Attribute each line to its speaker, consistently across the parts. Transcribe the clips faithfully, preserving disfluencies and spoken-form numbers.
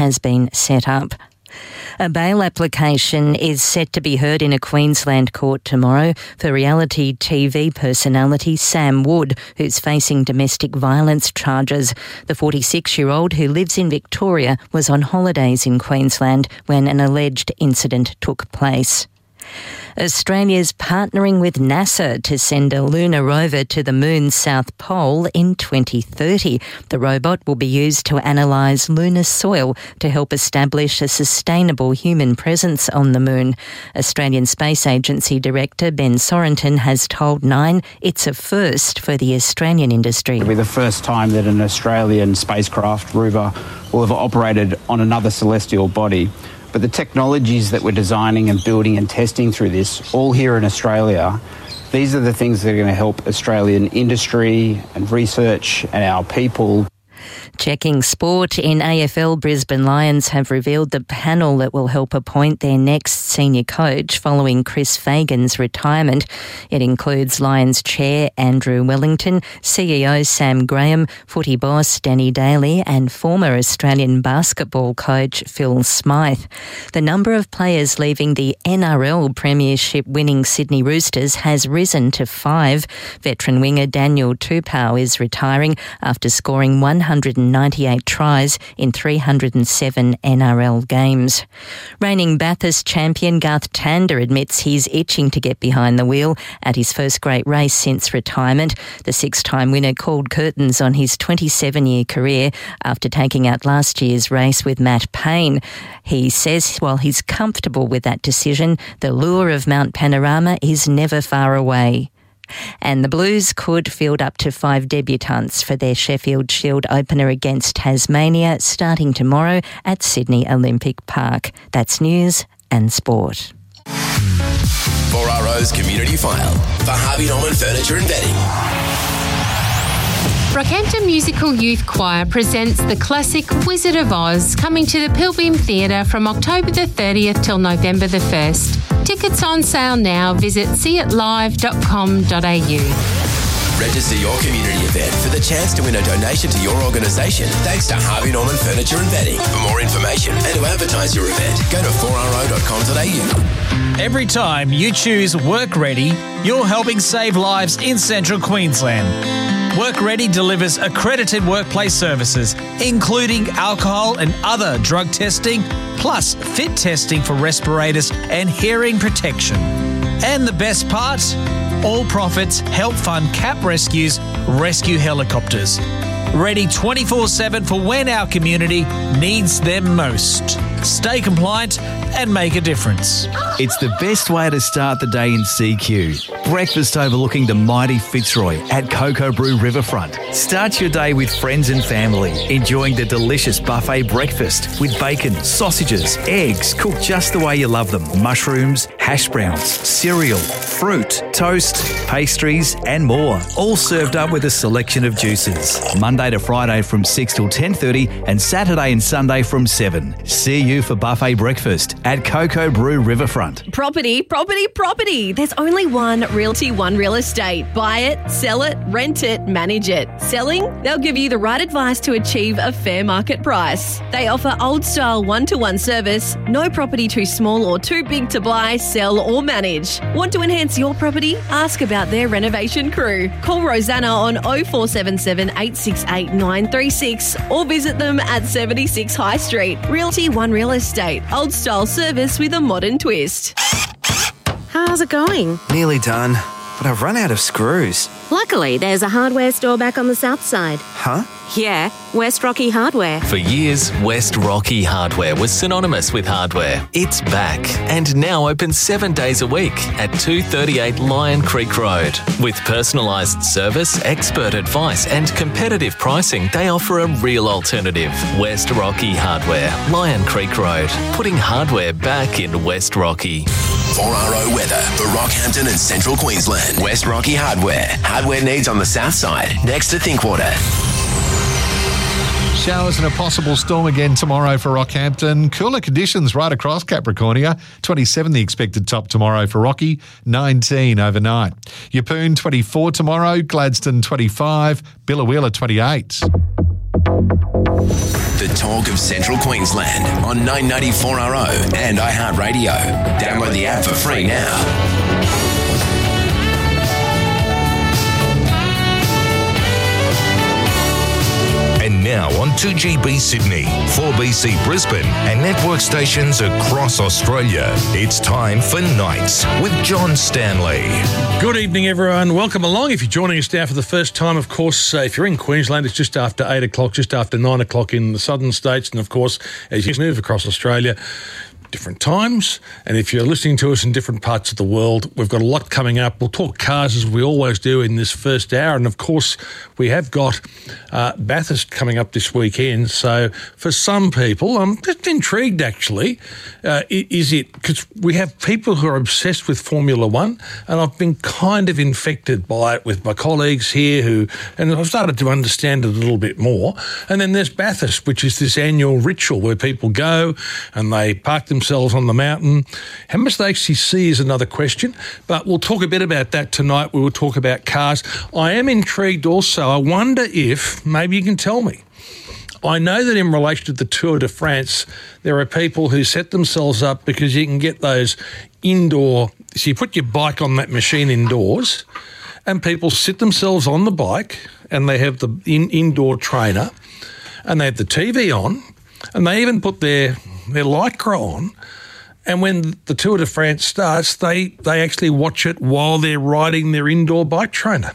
Speaker 1: has been set up. A bail application is set to be heard in a Queensland court tomorrow for reality T V personality Sam Wood, who's facing domestic violence charges. The forty-six-year-old who lives in Victoria was on holidays in Queensland when an alleged incident took place. Australia's partnering with NASA to send a lunar rover to the moon's south pole in twenty thirty. The robot will be used to analyse lunar soil to help establish a sustainable human presence on the moon. Australian Space Agency Director Ben Sorenton has told Nine it's a first for the Australian industry.
Speaker 2: It'll be the first time that an Australian spacecraft rover will have operated on another celestial body. But the technologies that we're designing and building and testing through this, all here in Australia, these are the things that are going to help Australian industry and research and our people.
Speaker 1: Checking sport in A F L, Brisbane Lions have revealed the panel that will help appoint their next senior coach following Chris Fagan's retirement. It includes Lions chair Andrew Wellington, C E O Sam Graham, footy boss Danny Daly and former Australian basketball coach Phil Smythe. The number of players leaving the N R L premiership winning Sydney Roosters has risen to five. Veteran winger Daniel Tupou is retiring after scoring one hundred ninety-eight tries in three hundred seven N R L games. Reigning Bathurst champion Garth Tander admits he's itching to get behind the wheel at his first great race since retirement. The six-time winner called curtains on his twenty-seven-year career after taking out last year's race with Matt Payne. He says while he's comfortable with that decision, the lure of Mount Panorama is never far away. And the Blues could field up to five debutants for their Sheffield Shield opener against Tasmania starting tomorrow at Sydney Olympic Park. That's news and sport.
Speaker 3: four R O's Community File for Harvey Norman Furniture and Bedding.
Speaker 4: Rockhampton Musical Youth Choir presents the classic Wizard of Oz, coming to the Pilbeam Theatre from October the thirtieth till November the first. Tickets on sale now. Visit see it live dot com dot a u.
Speaker 3: Register your community event for the chance to win a donation to your organisation thanks to Harvey Norman Furniture and Bedding. For more information and to advertise your event, go to four r o dot com dot a u.
Speaker 5: Every time you choose Work Ready, you're helping save lives in Central Queensland. Work Ready delivers accredited workplace services, including alcohol and other drug testing, plus fit testing for respirators and hearing protection. And the best part? All profits help fund CAP Rescue's rescue helicopters. Ready twenty-four seven for when our community needs them most. Stay compliant and make a difference.
Speaker 6: It's the best way to start the day in C Q. Breakfast overlooking the mighty Fitzroy at Cocoa Brew Riverfront. Start your day with friends and family, enjoying the delicious buffet breakfast with bacon, sausages, eggs, cooked just the way you love them, mushrooms, hash browns, cereal, fruit, toast, pastries and more. All served up with a selection of juices. Monday to Friday from six till ten thirty and Saturday and Sunday from seven. See you for buffet breakfast at Cocoa Brew Riverfront.
Speaker 7: Property, property, property. There's only one Realty One Real Estate. Buy it, sell it, rent it, manage it. Selling? They'll give you the right advice to achieve a fair market price. They offer old-style one-to-one service, no property too small or too big to buy, sell or manage. Want to enhance your property? Ask about their renovation crew. Call Rosanna on oh four seven seven, eight six eight, nine three six or visit them at seventy-six High Street. Realty One Real Estate. Old-style service with a modern twist.
Speaker 8: How's it going?
Speaker 9: Nearly done, but I've run out of screws.
Speaker 8: Luckily, there's a hardware store back on the south side.
Speaker 9: Huh?
Speaker 8: Yeah, West Rocky Hardware.
Speaker 10: For years, West Rocky Hardware was synonymous with hardware. It's back and now open seven days a week at two thirty-eight Lion Creek Road. With personalised service, expert advice and competitive pricing, they offer a real alternative. West Rocky Hardware, Lion Creek Road, putting hardware back in West Rocky.
Speaker 3: four R O weather for Rockhampton and Central Queensland. West Rocky Hardware. Hardware needs on the south side, next to Thinkwater.
Speaker 11: Showers and a possible storm again tomorrow for Rockhampton. Cooler conditions right across Capricornia. twenty-seven the expected top tomorrow for Rocky. nineteen overnight. Yeppoon twenty-four tomorrow. Gladstone twenty-five. Billawheeler twenty-eight.
Speaker 3: The talk of Central Queensland on nine ninety-four R O and iHeartRadio. Download the app for free now.
Speaker 12: And now on two G B Sydney, four B C Brisbane and network stations across Australia. It's time for Nights with John Stanley.
Speaker 13: Good evening, everyone. Welcome along. If you're joining us now for the first time, of course, uh, if you're in Queensland, it's just after eight o'clock, just after nine o'clock in the southern states. And, of course, as you move across Australia, different times. And if you're listening to us in different parts of the world, we've got a lot coming up. We'll talk cars as we always do in this first hour. And of course, we have got uh, Bathurst coming up this weekend. So for some people, I'm just intrigued actually. Uh, is it, because we have people who are obsessed with Formula One, and I've been kind of infected by it with my colleagues here who, and I've started to understand it a little bit more. And then there's Bathurst, which is this annual ritual where people go and they park themselves themselves on the mountain. How much they actually see is another question, but we'll talk a bit about that tonight. We will talk about cars. I am intrigued also. I wonder if, maybe you can tell me, I know that in relation to the Tour de France, there are people who set themselves up because you can get those indoor, so you put your bike on that machine indoors and people sit themselves on the bike and they have the in, indoor trainer and they have the T V on and they even put their their Lycra on, and when the Tour de France starts, they, they actually watch it while they're riding their indoor bike trainer.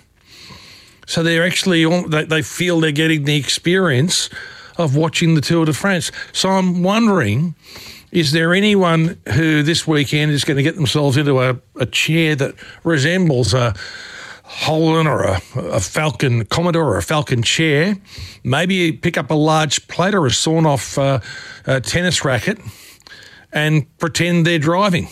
Speaker 13: So they're actually, they, they feel they're getting the experience of watching the Tour de France. So I'm wondering, is there anyone who this weekend is going to get themselves into a, a chair that resembles a Holden or a, a Falcon Commodore or a Falcon chair, maybe pick up a large plate or a sawn-off uh, uh, tennis racket and pretend they're driving.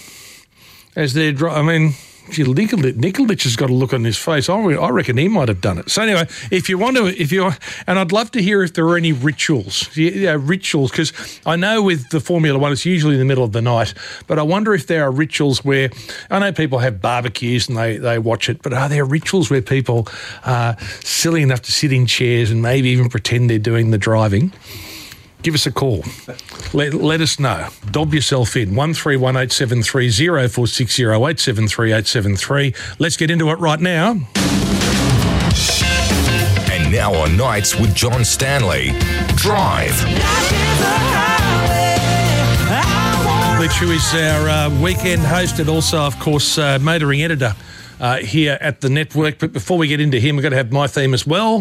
Speaker 13: As they're driving, I mean, gee, Nikolic has got a look on his face. I, I reckon he might have done it. So anyway, if you want to, if you and I'd love to hear if there are any rituals, yeah, rituals, because I know with the Formula One, it's usually in the middle of the night, but I wonder if there are rituals where, I know people have barbecues and they, they watch it, but are there rituals where people are silly enough to sit in chairs and maybe even pretend they're doing the driving? Give us a call. Let, let us know. Dob yourself in. one three one eight seven three zero four six zero eight seven three eight seven three. Let's get into it right now.
Speaker 12: And now on Nights with John Stanley, Drive.
Speaker 13: Which is our uh, weekend host and also, of course, uh, motoring editor uh, here at the network. But before we get into him, we've got to have my theme as well.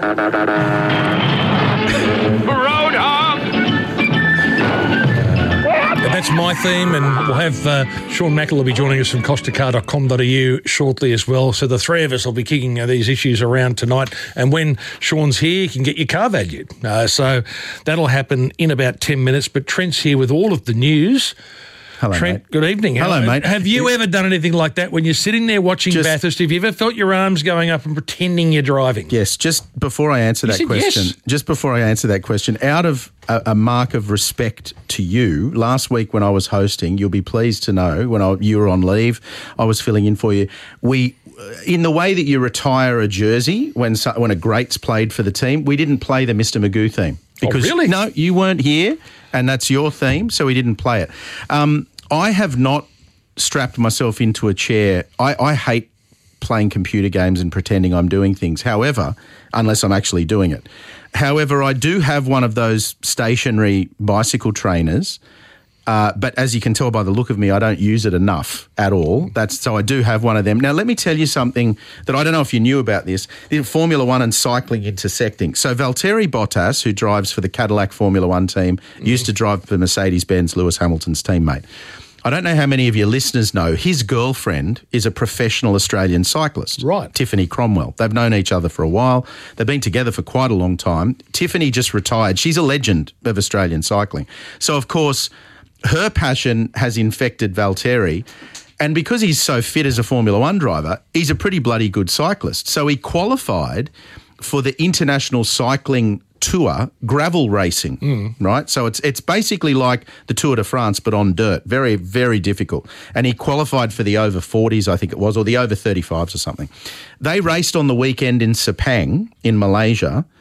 Speaker 13: And that's my theme, and we'll have uh, Sean Mackle will be joining us from costa car dot com dot a u shortly as well. So the three of us will be kicking uh, these issues around tonight. And when Sean's here, you can get your car valued. Uh, so that'll happen in about ten minutes. But Trent's here with all of the news.
Speaker 14: Hello,
Speaker 13: Trent,
Speaker 14: mate.
Speaker 13: Good evening.
Speaker 14: Hello, mate.
Speaker 13: Have you ever done anything like that when you're sitting there watching
Speaker 14: Just,
Speaker 13: Bathurst? Have you ever felt your arms going up and pretending you're driving?
Speaker 14: Yes, just before I answer
Speaker 13: You
Speaker 14: that
Speaker 13: said
Speaker 14: question,
Speaker 13: yes.
Speaker 14: just before I answer that question, out of a, a mark of respect to you, last week when I was hosting, you'll be pleased to know, when I, you were on leave, I was filling in for you, we... in the way that you retire a jersey when so- when a great's played for the team, we didn't play the Mister Magoo theme. Because,
Speaker 13: oh, really?
Speaker 14: No, you weren't here, and that's your theme, so we didn't play it. Um, I have not strapped myself into a chair. I, I hate playing computer games and pretending I'm doing things, however, unless I'm actually doing it. However, I do have one of those stationary bicycle trainers. Uh, but as you can tell by the look of me, I don't use it enough at all. That's so I do have one of them. Now, let me tell you something that I don't know if you knew about this. The Formula One and cycling intersecting. So Valtteri Bottas, who drives for the Cadillac Formula One team, mm-hmm. used to drive for Mercedes-Benz, Lewis Hamilton's teammate. I don't know how many of your listeners know his girlfriend is a professional Australian cyclist.
Speaker 13: Right.
Speaker 14: Tiffany Cromwell. They've known each other for a while. They've been together for quite a long time. Tiffany just retired. She's a legend of Australian cycling. So, of course, her passion has infected Valtteri, and because he's so fit as a Formula One driver, he's a pretty bloody good cyclist. So he qualified for the International Cycling Tour gravel racing, mm. right? So it's it's basically like the Tour de France, but on dirt. Very, very difficult. And he qualified for the over forties, I think it was, or the over thirty-fives or something. They raced on the weekend in Sepang in Malaysia.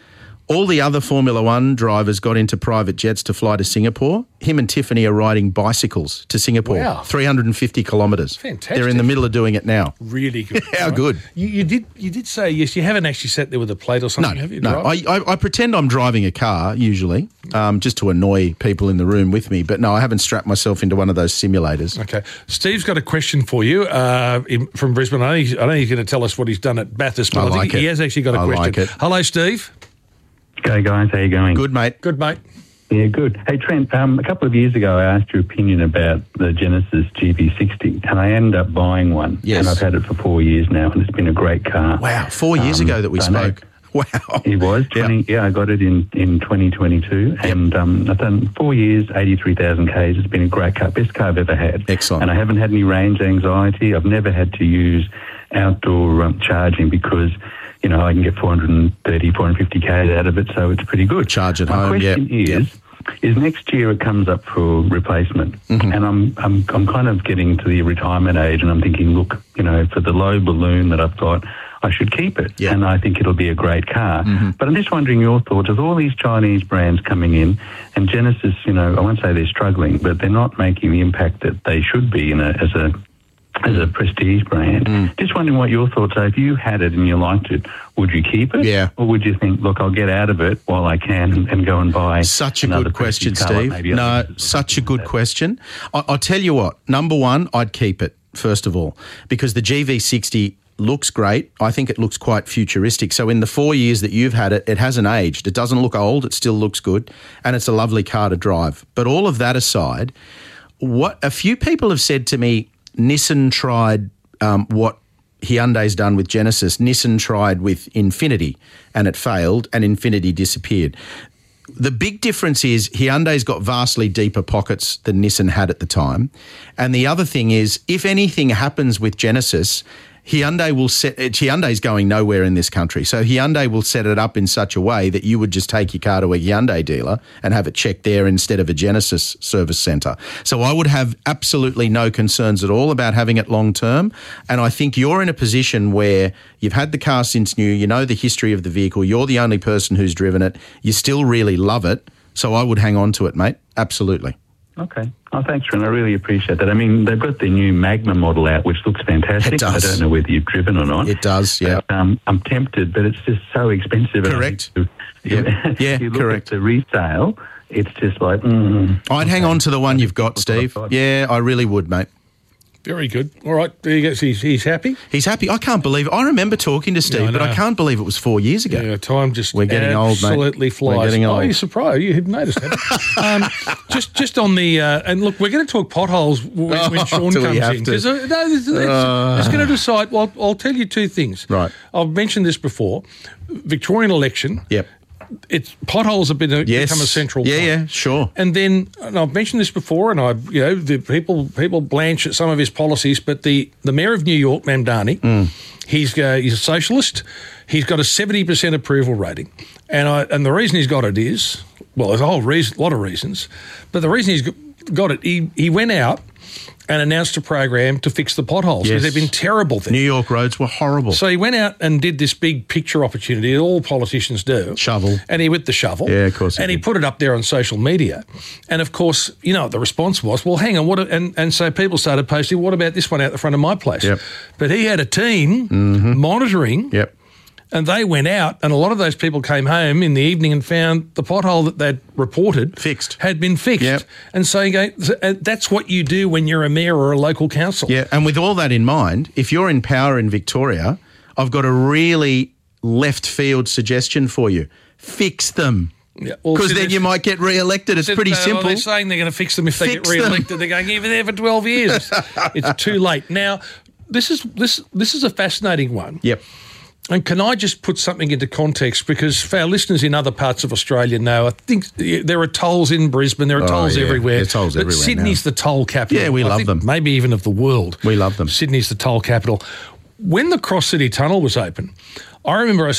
Speaker 14: All the other Formula One drivers got into private jets to fly to Singapore. Him and Tiffany are riding bicycles to Singapore.
Speaker 13: Wow.
Speaker 14: three hundred fifty kilometres.
Speaker 13: Fantastic.
Speaker 14: They're in the middle of doing it now.
Speaker 13: Really good.
Speaker 14: How
Speaker 13: right?
Speaker 14: good.
Speaker 13: You, you did you did say, yes, you haven't actually sat there with a plate or something,
Speaker 14: No,
Speaker 13: have you?
Speaker 14: no. I,
Speaker 13: Right?
Speaker 14: I, I pretend I'm driving a car, usually, um, just to annoy people in the room with me. But no, I haven't strapped myself into one of those simulators.
Speaker 13: Okay. Steve's got a question for you uh, in, from Brisbane. I know, he's, I know he's going to tell us what he's done at Bathurst, but
Speaker 14: I
Speaker 13: I, think
Speaker 14: like
Speaker 13: he
Speaker 14: it.
Speaker 13: has actually got a
Speaker 14: I
Speaker 13: question.
Speaker 14: like it.
Speaker 13: Hello, Steve.
Speaker 15: G'day, guys. How you going?
Speaker 14: Good, mate.
Speaker 13: Good, mate.
Speaker 15: Yeah, good. Hey, Trent, um, a couple of years ago I asked your opinion about the Genesis G V sixty, and I ended up buying one.
Speaker 14: Yes.
Speaker 15: And I've had it for four years now, and it's been a great car.
Speaker 14: Wow, four years
Speaker 15: Um,
Speaker 14: ago that we
Speaker 15: I know.
Speaker 14: spoke. Wow.
Speaker 15: It was. twenty, yeah. yeah, I got it in, in twenty twenty-two, and um, I've done four years, eighty-three thousand kays. It's been a great car, best car I've ever had.
Speaker 14: Excellent.
Speaker 15: And I haven't had any range anxiety. I've never had to use outdoor um, charging because, you know, I can get four hundred thirty, four hundred fifty kays out of it, so it's pretty good.
Speaker 14: Charge at
Speaker 15: My
Speaker 14: home, yeah.
Speaker 15: question is,
Speaker 14: Yep.
Speaker 15: is next year it comes up for replacement,
Speaker 14: Mm-hmm.
Speaker 15: and I'm, I'm I'm kind of getting to the retirement age, and I'm thinking, look, you know, for the low balloon that I've got, I should keep it,
Speaker 14: Yeah.
Speaker 15: and I think it'll be a great car.
Speaker 14: Mm-hmm.
Speaker 15: But I'm just wondering your thoughts with all these Chinese brands coming in, and Genesis, you know, I won't say they're struggling, but they're not making the impact that they should be in a, as a as a prestige brand.
Speaker 14: Mm.
Speaker 15: Just wondering what your thoughts are. If you had it and you liked it, would you keep it?
Speaker 14: Yeah.
Speaker 15: Or would you think, look, I'll get out of it while I can and, and go and buy
Speaker 14: Such a
Speaker 15: another
Speaker 14: good question,
Speaker 15: prestige car like
Speaker 14: Steve.
Speaker 15: maybe
Speaker 14: No,
Speaker 15: others would
Speaker 14: such a
Speaker 15: do
Speaker 14: good
Speaker 15: that?
Speaker 14: question. I, I'll tell you what. Number one, I'd keep it, first of all, because the G V sixty looks great. I think it looks quite futuristic. So in the four years that you've had it, it hasn't aged. It doesn't look old. It still looks good. And it's a lovely car to drive. But all of that aside, what a few people have said to me, Nissan tried um, what Hyundai's done with Genesis. Nissan tried with Infinity and it failed and Infinity disappeared. The big difference is Hyundai's got vastly deeper pockets than Nissan had at the time. And the other thing is, if anything happens with Genesis, Hyundai will set, Hyundai's going nowhere in this country. So Hyundai will set it up in such a way that you would just take your car to a Hyundai dealer and have it checked there instead of a Genesis service centre. So I would have absolutely no concerns at all about having it long term. And I think you're in a position where you've had the car since new, you know the history of the vehicle, you're the only person who's driven it, you still really love it. So I would hang on to it, mate. Absolutely.
Speaker 15: Okay. Oh, thanks, Trent. I really appreciate that. I mean, they've got their new Magna model out, which looks fantastic.
Speaker 14: It does.
Speaker 15: I don't know whether you've driven or not.
Speaker 14: It does, yeah.
Speaker 15: But, um, I'm tempted, but it's just so expensive.
Speaker 14: Correct.
Speaker 15: And
Speaker 14: Yeah, yeah,
Speaker 15: you look
Speaker 14: correct.
Speaker 15: at the resale, it's just like, mm,
Speaker 14: I'd hang on to the one you've got, Steve. Yeah, I really would, mate.
Speaker 13: Very good. All right, there you go. He's, he's happy?
Speaker 14: He's happy. I can't believe it. I remember talking to Steve,
Speaker 13: Yeah, I
Speaker 14: but I
Speaker 13: know.
Speaker 14: can't believe it was four years ago.
Speaker 13: Yeah, time just
Speaker 14: We're getting old, mate.
Speaker 13: absolutely flies.
Speaker 14: We're getting
Speaker 13: Oh,
Speaker 14: old.
Speaker 13: you're surprised. You hadn't noticed that. um, just just on the... Uh, and look, we're going to talk potholes when, when
Speaker 14: Oh,
Speaker 13: Sean
Speaker 14: do we
Speaker 13: comes
Speaker 14: have
Speaker 13: in.
Speaker 14: to?
Speaker 13: Because uh, no, it's, it's,
Speaker 14: Uh.
Speaker 13: it's going to decide... Well, I'll tell you two things.
Speaker 14: Right.
Speaker 13: I've mentioned this before. Victorian election.
Speaker 14: Yep.
Speaker 13: It's potholes have been a,
Speaker 14: Yes.
Speaker 13: become a central
Speaker 14: Yeah,
Speaker 13: point.
Speaker 14: yeah, sure.
Speaker 13: And then, and I've mentioned this before, and I, you know, the people people blanch at some of his policies, but the, the mayor of New York, Mamdani,
Speaker 14: Mm.
Speaker 13: he's uh, he's a socialist. He's got a seventy percent approval rating, and I and the reason he's got it is, well, there's a whole reason, lot of reasons, but the reason he's got it, he he went out and announced a program to fix the potholes because
Speaker 14: Yes.
Speaker 13: they've been terrible there.
Speaker 14: New York roads were horrible.
Speaker 13: So he went out and did this big picture opportunity that all politicians do.
Speaker 14: Shovel.
Speaker 13: And he with the shovel.
Speaker 14: Yeah, of course he
Speaker 13: And he
Speaker 14: did.
Speaker 13: put it up there on social media. And of course, you know, the response was, well, hang on, what? And, and so people started posting, what about this one out the front of my place?
Speaker 14: Yep.
Speaker 13: But he had a team
Speaker 14: Mm-hmm.
Speaker 13: monitoring.
Speaker 14: Yep.
Speaker 13: And they went out, and a lot of those people came home in the evening and found the pothole that they'd reported
Speaker 14: Fixed.
Speaker 13: had been fixed.
Speaker 14: Yep.
Speaker 13: And so you go, uh, that's what you do when you're a mayor or a local council.
Speaker 14: Yeah, and with all that in mind, if you're in power in Victoria, I've got a really left field suggestion for you. Fix them.
Speaker 13: Yeah, well,
Speaker 14: Because
Speaker 13: see,
Speaker 14: then
Speaker 13: this-
Speaker 14: you might get re-elected. It's
Speaker 13: Said,
Speaker 14: pretty
Speaker 13: uh,
Speaker 14: simple.
Speaker 13: Well, they're saying they're going to fix them if they
Speaker 14: Fix
Speaker 13: get
Speaker 14: them.
Speaker 13: re-elected. They're going, even there for twelve years. It's too late. Now, this is this this is a fascinating one.
Speaker 14: Yep.
Speaker 13: And can I just put something into context? Because for our listeners in other parts of Australia know, I think there are tolls in Brisbane, there are
Speaker 14: Oh,
Speaker 13: tolls
Speaker 14: yeah.
Speaker 13: everywhere.
Speaker 14: There's tolls
Speaker 13: but
Speaker 14: everywhere
Speaker 13: Sydney's
Speaker 14: now.
Speaker 13: the toll capital.
Speaker 14: Yeah, we
Speaker 13: I
Speaker 14: love
Speaker 13: think
Speaker 14: them.
Speaker 13: Maybe even of the world.
Speaker 14: We love them.
Speaker 13: Sydney's the toll capital. When the Cross City Tunnel was open, I remember I said,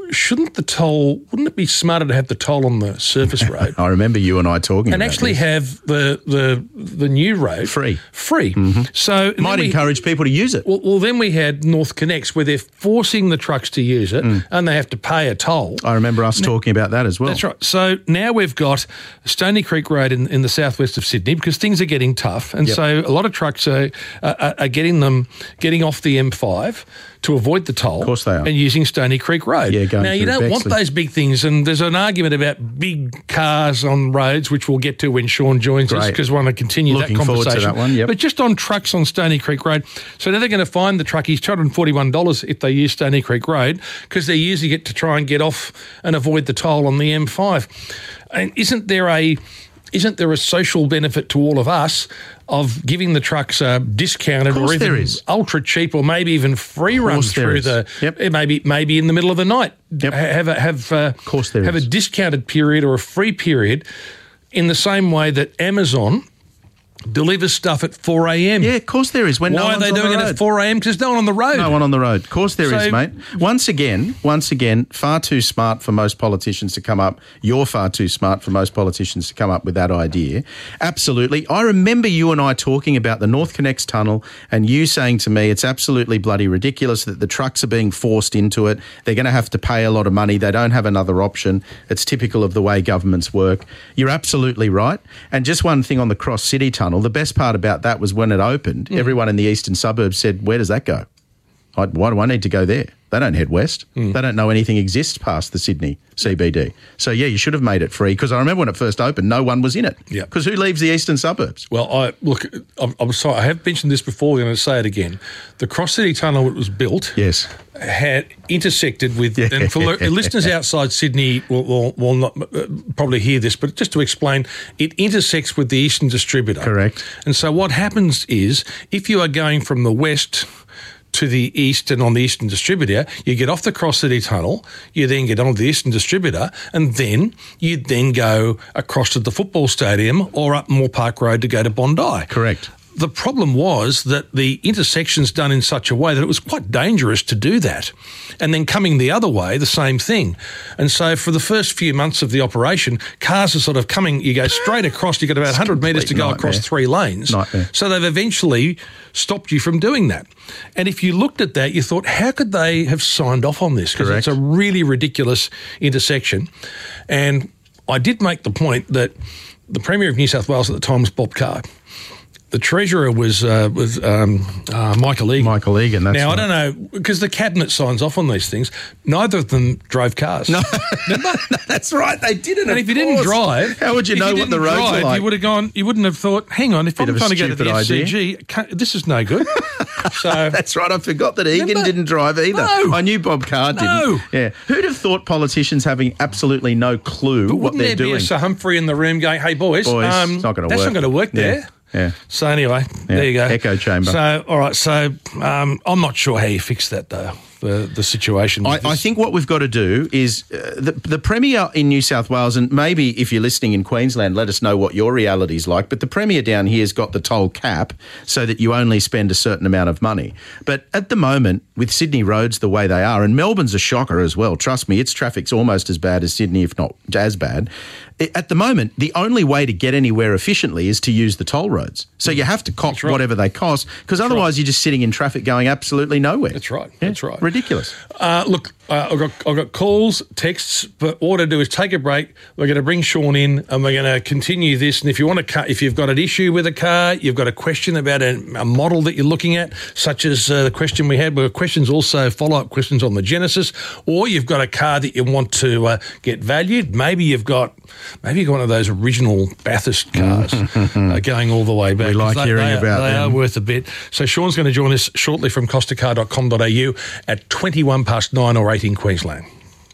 Speaker 13: shouldn't the toll, wouldn't it be smarter to have the toll on the surface road?
Speaker 14: I remember you and I talking
Speaker 13: and
Speaker 14: about
Speaker 13: actually
Speaker 14: this.
Speaker 13: have the, the the new road
Speaker 14: free.
Speaker 13: Free.
Speaker 14: Mm-hmm.
Speaker 13: So
Speaker 14: might
Speaker 13: we,
Speaker 14: encourage people to use it.
Speaker 13: Well, well, then we had North Connects where they're forcing the trucks to use it
Speaker 14: Mm.
Speaker 13: and they have to pay a toll.
Speaker 14: I remember us
Speaker 13: Now-
Speaker 14: talking about that as well.
Speaker 13: That's right. So now we've got Stony Creek Road in, in the southwest of Sydney because things are getting tough, and
Speaker 14: Yep.
Speaker 13: so a lot of trucks are, are are getting them getting off the M five to avoid the toll. Of
Speaker 14: course they are.
Speaker 13: And using Stony Creek Road.
Speaker 14: Yeah, going
Speaker 13: now you
Speaker 14: through
Speaker 13: don't want
Speaker 14: Bexley.
Speaker 13: those big things, and there's an argument about big cars on roads, which we'll get to when Sean joins us
Speaker 14: Great.
Speaker 13: because we want to continue
Speaker 14: Looking
Speaker 13: that
Speaker 14: forward to
Speaker 13: conversation.
Speaker 14: that one, yep.
Speaker 13: But just on trucks on Stony Creek Road, so now they're going to fine the truckies two hundred forty-one dollars if they use Stony Creek Road because they're using it to try and get off and avoid the toll on the M five. And isn't there a isn't there a social benefit to all of us of giving the trucks uh, discounted
Speaker 14: Of course
Speaker 13: or even
Speaker 14: there is.
Speaker 13: ultra cheap or maybe even free
Speaker 14: Of
Speaker 13: runs
Speaker 14: course there
Speaker 13: through
Speaker 14: is.
Speaker 13: the
Speaker 14: Yep.
Speaker 13: eh, maybe maybe in the middle of the night
Speaker 14: Yep.
Speaker 13: Ha- have a, have uh,
Speaker 14: Of course there
Speaker 13: have
Speaker 14: is.
Speaker 13: a discounted period or a free period in the same way that Amazon delivers stuff at four a.m.
Speaker 14: Yeah, of course there is. When
Speaker 13: Why
Speaker 14: no
Speaker 13: are
Speaker 14: one's
Speaker 13: they
Speaker 14: on
Speaker 13: doing
Speaker 14: the
Speaker 13: it
Speaker 14: road.
Speaker 13: at four a.m? Because no one on the road.
Speaker 14: No one on the road. Of course there is,
Speaker 13: So-
Speaker 14: mate. Once again, once again, far too smart for most politicians to come up. You're far too smart for most politicians to come up with that idea. Absolutely. I remember you and I talking about the North Connects tunnel and you saying to me it's absolutely bloody ridiculous that the trucks are being forced into it. They're going to have to pay a lot of money. They don't have another option. It's typical of the way governments work. You're absolutely right. And just one thing on the Cross City tunnel, the best part about that was when it opened,
Speaker 13: Mm.
Speaker 14: everyone in the eastern suburbs said, where does that go? I, why do I need to go there? They don't head west.
Speaker 13: Mm.
Speaker 14: They don't know anything exists past the Sydney C B D. So, yeah, you should have made it free because I remember when it first opened, no one was in it.
Speaker 13: Yeah.
Speaker 14: Because who leaves the eastern suburbs?
Speaker 13: Well, I look, I'm, I'm sorry, I have mentioned this before, I'm going to say it again. The Cross City Tunnel that was built
Speaker 14: Yes.
Speaker 13: had intersected with, and for li- listeners outside Sydney will, will, will not uh, probably hear this, but just to explain, it intersects with the Eastern Distributor.
Speaker 14: Correct.
Speaker 13: And so what happens is, if you are going from the west to the east and on the Eastern Distributor, you get off the Cross City Tunnel, you then get on the Eastern Distributor, and then you then go across to the football stadium or up Moore Park Road to go to Bondi.
Speaker 14: Correct.
Speaker 13: The problem was that the intersection's done in such a way that it was quite dangerous to do that. And then coming the other way, the same thing. And so for the first few months of the operation, cars are sort of coming, you go straight across, you've got about one hundred metres to go
Speaker 14: nightmare.
Speaker 13: across three lanes.
Speaker 14: Nightmare.
Speaker 13: So they've eventually stopped you from doing that. And if you looked at that, you thought, how could they have signed off on this? Because it's a really ridiculous intersection. And I did make the point that the Premier of New South Wales at the time was Bob Carr. The Treasurer was uh, was um, uh, Michael Egan.
Speaker 14: Michael Egan, that's
Speaker 13: Now, I
Speaker 14: right.
Speaker 13: don't know, because the Cabinet signs off on these things, neither of them drove cars. No,
Speaker 14: That's right, they didn't.
Speaker 13: and
Speaker 14: of
Speaker 13: if you didn't
Speaker 14: course.
Speaker 13: drive...
Speaker 14: How would you
Speaker 13: if
Speaker 14: know what
Speaker 13: didn't
Speaker 14: the roads
Speaker 13: drive,
Speaker 14: are like?
Speaker 13: You would have gone, you wouldn't have thought, hang on, if
Speaker 14: Bit
Speaker 13: I'm
Speaker 14: of a
Speaker 13: trying to go to the
Speaker 14: stupid
Speaker 13: S C
Speaker 14: idea.
Speaker 13: G, can't- this is no good. So
Speaker 14: That's right, I forgot that Egan
Speaker 13: Remember?
Speaker 14: didn't drive either.
Speaker 13: No.
Speaker 14: I knew Bob Carr didn't.
Speaker 13: No.
Speaker 14: Yeah. Who'd have thought politicians having absolutely no clue
Speaker 13: But
Speaker 14: what
Speaker 13: wouldn't
Speaker 14: they're
Speaker 13: there
Speaker 14: doing?
Speaker 13: be a Sir Humphrey in the room going, hey, boys,
Speaker 14: Boys,
Speaker 13: um,
Speaker 14: it's not going to
Speaker 13: that's
Speaker 14: work.
Speaker 13: not going to work
Speaker 14: Yeah.
Speaker 13: there.
Speaker 14: Yeah.
Speaker 13: So anyway,
Speaker 14: Yeah,
Speaker 13: there you go.
Speaker 14: echo chamber.
Speaker 13: So, all right, so um, I'm not sure how you fix that, though, the, the situation.
Speaker 14: I,
Speaker 13: with
Speaker 14: I
Speaker 13: this.
Speaker 14: think what we've got to do is uh, the, the Premier in New South Wales, and maybe if you're listening in Queensland, let us know what your reality's like, but the Premier down here has got the toll cap so that you only spend a certain amount of money. But at the moment, with Sydney roads the way they are, and Melbourne's a shocker as well, trust me, its traffic's almost as bad as Sydney, if not as bad. At the moment, the only way to get anywhere efficiently is to use the toll roads. So you have to cop
Speaker 13: right.
Speaker 14: whatever they cost, because otherwise you're just sitting in traffic going absolutely nowhere.
Speaker 13: That's right. That's right.
Speaker 14: Ridiculous.
Speaker 13: Uh, look, uh, I've got I've got calls, texts, but what I do is take a break. We're going to bring Sean in, and we're going to continue this. And if you want to, cut, if you've got an issue with a car, you've got a question about a, a model that you're looking at, such as uh, the question we had. We've got questions also, follow up questions on the Genesis, or you've got a car that you want to uh, get valued. Maybe you've got maybe you've got one of those original Bathurst cars uh, going all the way back.
Speaker 14: We like
Speaker 13: they,
Speaker 14: hearing
Speaker 13: they,
Speaker 14: about
Speaker 13: They
Speaker 14: them.
Speaker 13: are worth a bit. So Sean's going to join us shortly from costa car dot com dot a u at twenty-one past nine or eight in Queensland.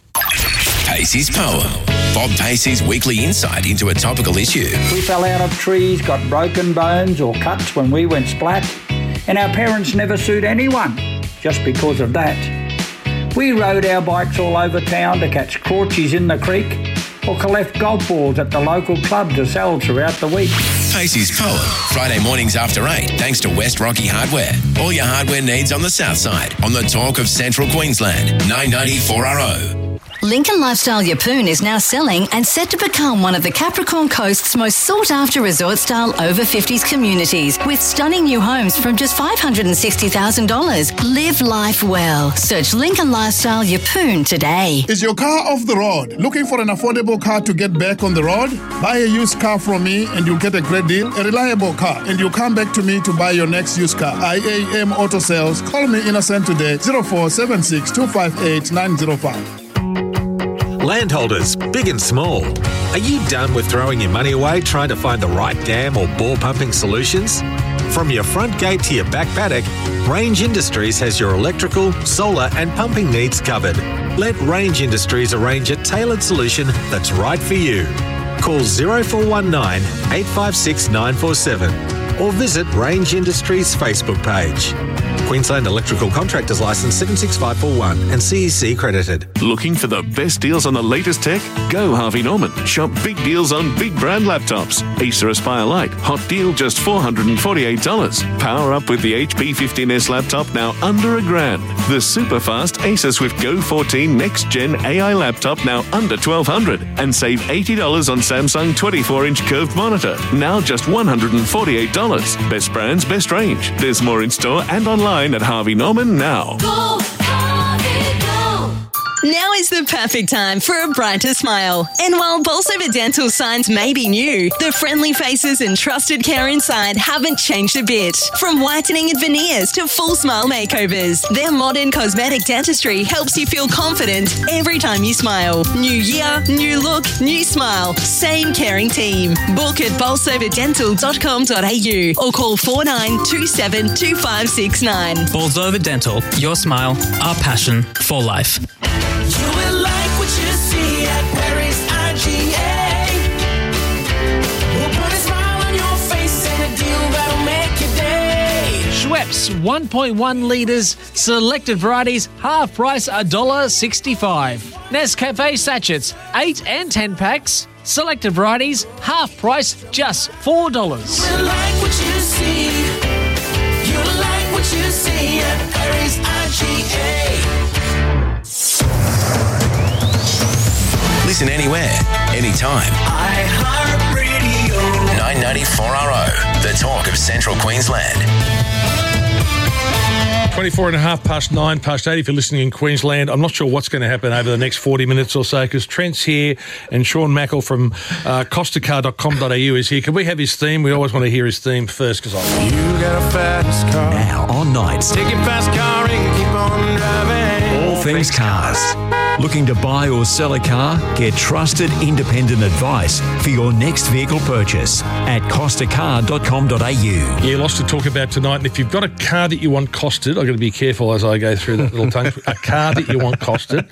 Speaker 3: Pacey's Power. Bob Pacey's weekly insight into a topical issue.
Speaker 16: We fell out of trees, got broken bones or cuts when we went splat, and our parents never sued anyone just because of that. We rode our bikes all over town to catch crawchies in the creek or collect golf balls at the local club to sell throughout the week.
Speaker 3: Pacey's Power. Friday mornings after eight, thanks to West Rocky Hardware. All your hardware needs on the south side, on the talk of Central Queensland. nine ninety four R O.
Speaker 17: Lincoln Lifestyle Yeppoon is now selling and set to become one of the Capricorn Coast's most sought-after resort-style over fifties communities with stunning new homes from just five hundred sixty thousand dollars. Live life well. Search Lincoln Lifestyle Yeppoon today.
Speaker 18: Is your car off the road? Looking for an affordable car to get back on the road? Buy a used car from me and you'll get a great deal, a reliable car, and you'll come back to me to buy your next used car. I A M Auto Sales. Call me Innocent today, zero four seven six two five eight nine zero five.
Speaker 19: Landholders, big and small. Are you done with throwing your money away trying to find the right dam or bore pumping solutions? From your front gate to your back paddock, Range Industries has your electrical, solar and pumping needs covered. Let Range Industries arrange a tailored solution that's right for you. Call zero four one nine, eight five six, nine four seven or visit Range Industries Facebook page. Queensland Electrical Contractors Licence seven six five four one and C E C credited.
Speaker 20: Looking for the best deals on the latest tech? Go Harvey Norman. Shop big deals on big brand laptops. Acer Aspire Lite, hot deal just four hundred forty-eight dollars. Power up with the H P fifteen S laptop now under a grand. The super fast Acer Swift Go fourteen Next Gen A I laptop now under twelve hundred dollars. And save eighty dollars on Samsung twenty-four inch curved monitor, now just one hundred forty-eight dollars. Best brands, best range. There's more in store and online at Harvey Norman now.
Speaker 21: Go, Harvey, go. Now is the perfect time for a brighter smile. And while Bolsover Dental signs may be new, the friendly faces and trusted care inside haven't changed a bit. From whitening and veneers to full smile makeovers, their modern cosmetic dentistry helps you feel confident every time you smile. New year, new look, new smile. Same caring team. Book at bolsover dental dot com dot a u or call four nine two seven two five six nine.
Speaker 22: Bolsover Dental, your smile, our passion for life.
Speaker 21: You will like what you see at Paris I G A. We'll put a smile on your face and a deal that'll make your day.
Speaker 5: Schweppes one point one litres, selected varieties, half price one dollar sixty-five. Nescafe sachets, eight and ten packs, selected varieties, half price, just four dollars.
Speaker 21: You like what you see. You like what you see at Paris I G A.
Speaker 3: Listen anywhere, anytime.
Speaker 21: iHeartRadio.
Speaker 3: nine ninety-four R O, the talk of Central Queensland.
Speaker 13: twenty-four and a half past nine, past eight if you're listening in Queensland. I'm not sure what's going to happen over the next forty minutes or so because Trent's here and Sean Mackle from uh, costa car dot com dot a u is here. Can we have his theme? We always want to hear his theme first because I
Speaker 23: You got a fast car.
Speaker 24: Now on Nights.
Speaker 23: Take your fast car and keep on driving.
Speaker 24: All things cars. Looking to buy or sell a car? Get trusted independent advice for your next vehicle purchase at costa car dot com dot a u.
Speaker 13: Yeah, lots to talk about tonight. And if you've got a car that you want costed, I've got to be careful as I go through that little tongue. A car that you want costed.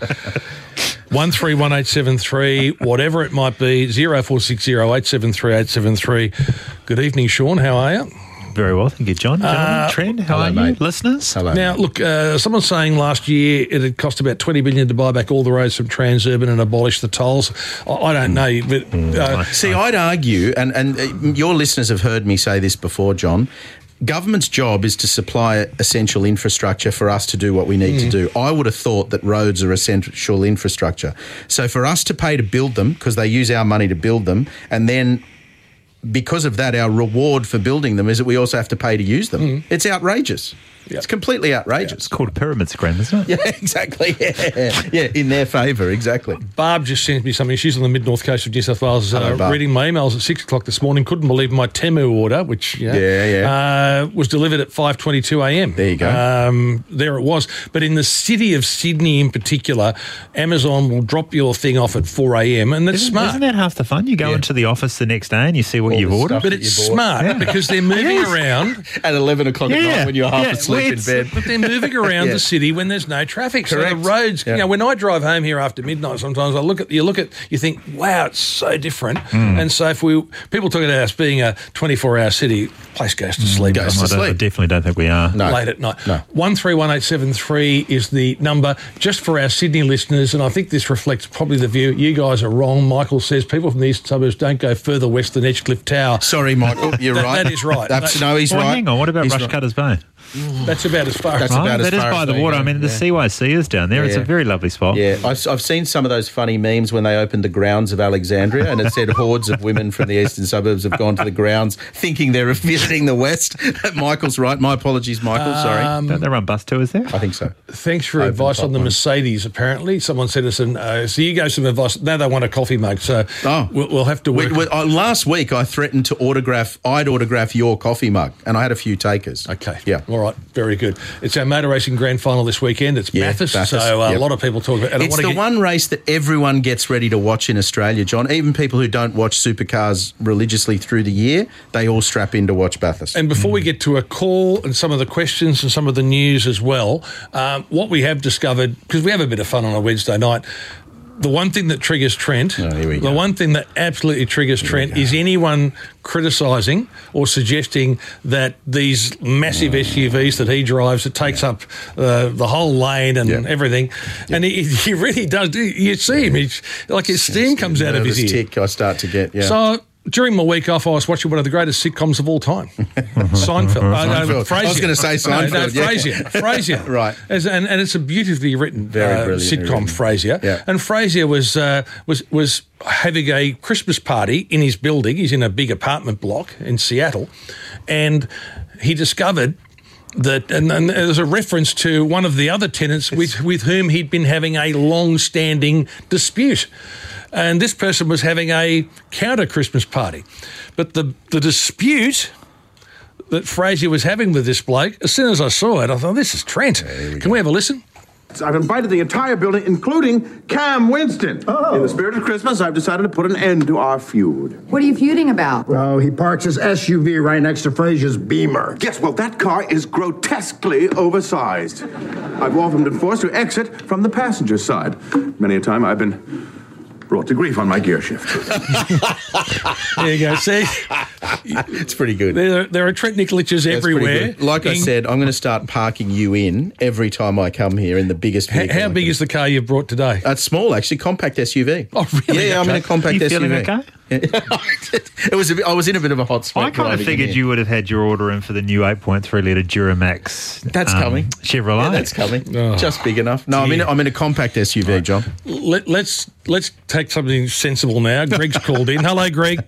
Speaker 13: one three one eight seven three, whatever it might be, zero four six zero eight seven three eight seven three. Good evening, Sean. How are you?
Speaker 25: Very well, thank you, John.
Speaker 13: Uh,
Speaker 25: Trent, how
Speaker 13: hello,
Speaker 25: are you,
Speaker 13: mate.
Speaker 25: listeners?
Speaker 13: Hello. Now, look, uh, someone's saying last year it had cost about twenty billion dollars to buy back all the roads from Transurban and abolish the tolls. I, I don't know, but uh,
Speaker 14: see, I'd argue, and and uh, your listeners have heard me say this before, John. Government's job is to supply essential infrastructure for us to do what we need mm. to do. I would have thought that roads are essential infrastructure. So for us to pay to build them, because they use our money to build them, and then because of that, our reward for building them is that we also have to pay to use them. Mm. It's outrageous. Yep. It's completely outrageous.
Speaker 25: Yeah, it's called a pyramid scheme, isn't it?
Speaker 14: Yeah, exactly. Yeah, yeah in their favour, exactly.
Speaker 13: Barb just sent me something. She's on the mid-north coast of New South Wales.
Speaker 14: Hello,
Speaker 13: uh, reading my emails at six o'clock this morning. Couldn't believe my Temu order, which you know,
Speaker 14: yeah, yeah.
Speaker 13: Uh, was delivered at five twenty-two a m.
Speaker 14: There you go.
Speaker 13: Um, there it was. But in the city of Sydney in particular, Amazon will drop your thing off at four a m and that's
Speaker 25: isn't,
Speaker 13: smart.
Speaker 25: Isn't that half the fun? You go
Speaker 13: yeah.
Speaker 25: into the office the next day and you see what
Speaker 14: All
Speaker 25: you've
Speaker 14: the
Speaker 25: ordered.
Speaker 13: But it's smart yeah. because they're moving
Speaker 25: yes.
Speaker 13: around.
Speaker 14: At eleven o'clock at
Speaker 25: Yeah.
Speaker 14: night when you're half
Speaker 25: Yeah.
Speaker 14: asleep in bed.
Speaker 13: But they're moving around
Speaker 14: Yeah.
Speaker 13: the city when there's no traffic.
Speaker 14: Correct.
Speaker 13: So the roads,
Speaker 14: Yeah.
Speaker 13: you know, when I drive home here after midnight, sometimes I look at you look at you think, wow, it's so different.
Speaker 25: Mm.
Speaker 13: And so if we people talk about us being a twenty-four hour city, place goes to sleep.
Speaker 14: Goes
Speaker 25: I,
Speaker 14: to
Speaker 25: don't- I
Speaker 14: sleep.
Speaker 25: definitely don't think we are.
Speaker 14: No.
Speaker 13: Late at night.
Speaker 14: No.
Speaker 13: One three one eight seven three is the number just for our Sydney listeners, and I think this reflects probably the view. You guys are wrong. Michael says people from the eastern suburbs don't go further west than Edgecliff Tower.
Speaker 14: Sorry, Michael, you're
Speaker 13: That-
Speaker 14: right.
Speaker 13: that is right.
Speaker 14: That's,
Speaker 13: That-
Speaker 14: no, he's
Speaker 25: Well,
Speaker 14: right.
Speaker 25: hang on, what about
Speaker 14: He's
Speaker 25: Rush
Speaker 14: right.
Speaker 25: Cutters Bay?
Speaker 13: That's about as far.
Speaker 14: That's
Speaker 25: Right,
Speaker 14: about as
Speaker 25: that is
Speaker 14: far
Speaker 25: by
Speaker 14: as
Speaker 25: the
Speaker 14: they
Speaker 25: water.
Speaker 14: go.
Speaker 25: I mean, the
Speaker 14: Yeah.
Speaker 25: C Y C is down there. It's a
Speaker 14: Yeah.
Speaker 25: very lovely spot.
Speaker 14: Yeah, I've, I've seen some of those funny memes when they opened the grounds of Alexandria, and it said hordes of women from the eastern suburbs have gone to the grounds thinking they're visiting the west. Michael's right. My apologies, Michael. Sorry.
Speaker 13: Um,
Speaker 25: Don't they run bus tours there?
Speaker 14: I think so.
Speaker 13: Thanks for
Speaker 14: Open
Speaker 13: advice
Speaker 14: top
Speaker 13: on the
Speaker 14: one.
Speaker 13: Mercedes, apparently. Someone sent us an... Uh, so you gave some advice. Now they want a coffee mug, so
Speaker 14: Oh.
Speaker 13: we'll, we'll have to
Speaker 14: We,
Speaker 13: work...
Speaker 14: we, uh, last week, I threatened to autograph. I'd autograph your coffee mug, and I had a few takers.
Speaker 13: Okay.
Speaker 14: Yeah.
Speaker 13: All right. Very good. It's our motor racing grand final this weekend. It's
Speaker 14: Yeah,
Speaker 13: Bathurst,
Speaker 14: Bathurst,
Speaker 13: so uh,
Speaker 14: yep.
Speaker 13: a lot of people talk about... And
Speaker 14: It's
Speaker 13: I
Speaker 14: the
Speaker 13: want to get,
Speaker 14: one race that everyone gets ready to watch in Australia, John. Even people who don't watch supercars religiously through the year, they all strap in to watch Bathurst.
Speaker 13: And before we get to a call and some of the questions and some of the news as well, um, what we have discovered, because we have a bit of fun on a Wednesday night, the one thing that triggers Trent,
Speaker 14: Oh, here we
Speaker 13: the
Speaker 14: go.
Speaker 13: one thing that absolutely triggers Trent is anyone criticising or suggesting that these massive S U Vs that he drives, it takes up uh, the whole lane and
Speaker 14: Yeah.
Speaker 13: everything. And he, he really does. You see him, he's, like his steam comes out of his
Speaker 14: Nervous
Speaker 13: ear.
Speaker 14: tick I start to get, yeah.
Speaker 13: So during my week off, I was watching one of the greatest sitcoms of all time, Seinfeld. Uh, no,
Speaker 14: Seinfeld.
Speaker 13: Frasier.
Speaker 14: I was gonna say Seinfeld,
Speaker 13: No, no,
Speaker 14: yeah.
Speaker 13: Frasier. Frasier.
Speaker 14: Right.
Speaker 13: As, and, and it's a beautifully written
Speaker 14: Very
Speaker 13: uh,
Speaker 14: brilliantly
Speaker 13: sitcom,
Speaker 14: written.
Speaker 13: Frasier.
Speaker 14: Yeah.
Speaker 13: And Frasier was uh, was was having a Christmas party in his building. He's in a big apartment block in Seattle, and he discovered that, and, and there's a reference to one of the other tenants with, with whom he'd been having a long-standing dispute. And this person was having a counter Christmas party. But the, the dispute that Frasier was having with this bloke, as soon as I saw it, I thought, this is Trent. Can we have a listen?
Speaker 1: I've invited the entire building, including Cam Winston. Oh. In the spirit of Christmas, I've decided to put an end to our feud.
Speaker 2: What are you feuding about?
Speaker 1: Well, he parks his S U V right next to Frazier's Beamer. Yes, well, that car is grotesquely oversized. I've often been forced to exit from the passenger side. Many a time I've been brought to grief on my gear shift.
Speaker 13: There you go. See?
Speaker 14: It's pretty good.
Speaker 13: There, there are Trent Nickoliches
Speaker 14: That's pretty
Speaker 13: everywhere.
Speaker 14: good. Like I
Speaker 13: In-
Speaker 14: said, I'm going to start parking you in every time I come here in the biggest
Speaker 13: How,
Speaker 14: vehicle.
Speaker 13: how big is the car you've brought today?
Speaker 14: Uh, it's small, actually, compact S U V.
Speaker 13: Oh, really?
Speaker 14: Yeah, yeah, I'm in a compact
Speaker 25: You
Speaker 14: S U V.
Speaker 25: feeling okay?
Speaker 14: it was. A bit, I was in a bit of a hot spot.
Speaker 25: I kind of
Speaker 14: driving in
Speaker 25: figured
Speaker 14: here.
Speaker 25: you would have had your order in for the new eight point three litre Duramax.
Speaker 14: That's
Speaker 25: um,
Speaker 14: coming.
Speaker 25: Chevrolet.
Speaker 14: Yeah, that's coming.
Speaker 13: Oh,
Speaker 14: Just big enough. No, I'm in. A, I'm in a compact S U V, John.
Speaker 13: Let, let's let's take something sensible now. Greg's called in. Hello, Greg.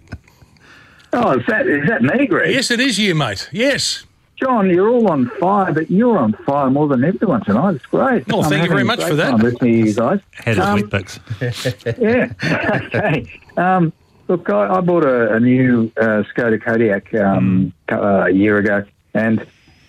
Speaker 4: Oh, is that is that me, Greg?
Speaker 13: Yes, it is you, mate. Yes.
Speaker 4: John, you're all on fire, but you're on fire more than everyone tonight. It's great.
Speaker 13: Oh,
Speaker 4: I'm
Speaker 13: thank you very
Speaker 4: having a
Speaker 13: much
Speaker 4: great
Speaker 13: for that.
Speaker 4: time listening to you guys.
Speaker 25: Head of
Speaker 4: Um,
Speaker 25: Whitbix.
Speaker 4: yeah. Okay. Um, look, I, I bought a, a new uh, Skoda Kodiaq um,
Speaker 13: Hmm.
Speaker 4: uh, a year ago, and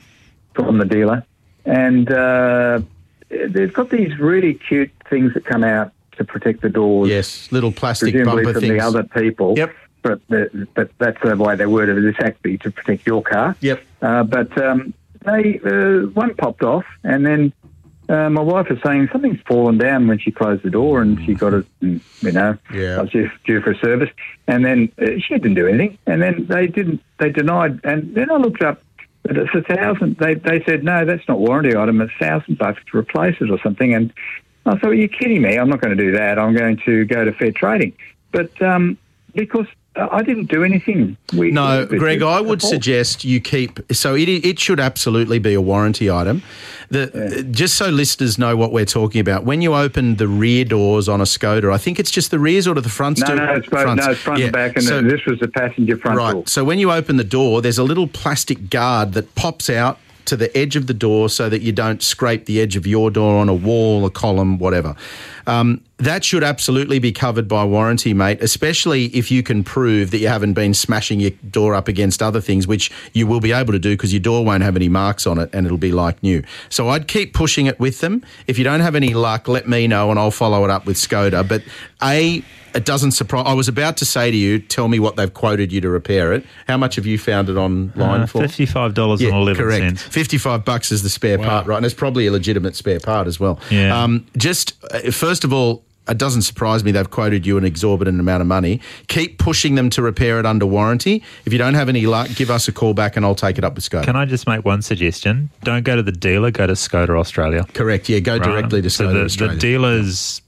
Speaker 4: from the dealer, and uh, they've got these really cute things that come out to protect the doors.
Speaker 14: Yes, little plastic
Speaker 4: presumably
Speaker 14: bumper
Speaker 4: from
Speaker 14: things.
Speaker 4: the other people.
Speaker 14: Yep.
Speaker 4: But, the, but that's the way they worded it. It's actually to protect your car.
Speaker 14: Yep.
Speaker 4: Uh, but um, they uh, one popped off, and then uh, my wife was saying something's fallen down when she closed the door, and she got it. And, you know,
Speaker 14: Yeah.
Speaker 4: I was due, due for a service, and then uh, she didn't do anything, and then they didn't. They denied, and then I looked up. But it's a thousand. They they said no, that's not warranty item. It's a thousand bucks to replace it or something. And I thought, are you kidding me? I'm not going to do that. I'm going to go to fair trading. But um, because I didn't do anything. We,
Speaker 14: No,
Speaker 4: it-
Speaker 14: Greg,
Speaker 4: it-
Speaker 14: I would
Speaker 4: the fault.
Speaker 14: suggest you keep. So it it should absolutely be a warranty item. The, Just so listeners know what we're talking about, when you open the rear doors on a Skoda, I think it's just the rears or to the fronts?
Speaker 4: No,
Speaker 14: do-
Speaker 4: no, it's both,
Speaker 14: fronts.
Speaker 4: no, it's front
Speaker 14: Yeah.
Speaker 4: and back, and
Speaker 14: So-
Speaker 4: this was the passenger front
Speaker 14: right.
Speaker 4: door.
Speaker 14: So when you open the door, there's a little plastic guard that pops out to the edge of the door so that you don't scrape the edge of your door on a wall, a column, whatever. Um, that should absolutely be covered by warranty, mate, especially if you can prove that you haven't been smashing your door up against other things, which you will be able to do because your door won't have any marks on it and it'll be like new. So I'd keep pushing it with them. If you don't have any luck, let me know and I'll follow it up with Skoda. But A, it doesn't surprise. I was about to say to you, tell me what they've quoted you to repair it. How much have you found it online
Speaker 25: Uh,
Speaker 14: for?
Speaker 25: fifty-five dollars and eleven
Speaker 14: correct.
Speaker 25: cents.
Speaker 14: fifty-five bucks is the spare part, right? And it's probably a legitimate spare part as well.
Speaker 25: Yeah.
Speaker 14: Um, just uh, first of all, it doesn't surprise me they've quoted you an exorbitant amount of money. Keep pushing them to repair it under warranty. If you don't have any luck, give us a call back and I'll take it up with Skoda.
Speaker 25: Can I just make one suggestion? Don't go to the dealer, go to Skoda Australia.
Speaker 14: Correct, yeah, go
Speaker 25: Right.
Speaker 14: directly to
Speaker 25: So
Speaker 14: Skoda
Speaker 25: the,
Speaker 14: Australia.
Speaker 25: the dealers